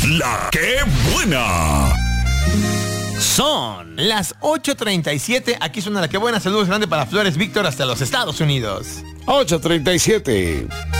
La que buena. Son las 8:37. Aquí suena La que buena. Saludos grande para Flores Víctor hasta los Estados Unidos. 8:37.